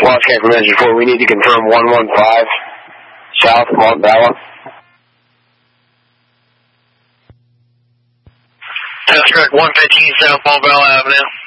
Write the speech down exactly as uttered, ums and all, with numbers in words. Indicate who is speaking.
Speaker 1: launch came from engine four. We need to confirm one one five south Mont Bella.
Speaker 2: That's correct, one fifteen South Mont Bella Avenue.